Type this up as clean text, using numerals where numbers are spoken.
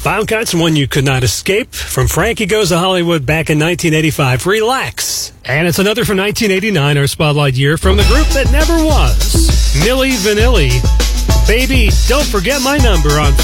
Final Cuts, one you could not escape. From Frankie Goes to Hollywood back in 1985. Relax. And it's another from 1989, our spotlight year, from the group that never was. Milli Vanilli. Baby, don't forget my number on